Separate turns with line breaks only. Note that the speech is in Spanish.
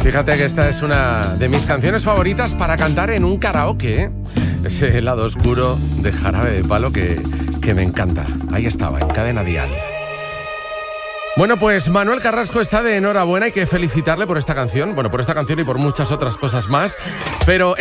Fíjate que esta es una de mis canciones favoritas para cantar en un karaoke, ¿eh? Ese lado oscuro de Jarabe de Palo que me encanta. Ahí estaba, en Cadena Dial. Bueno, pues Manuel Carrasco está de enhorabuena, hay que felicitarle por esta canción, bueno, por esta canción y por muchas otras cosas más, pero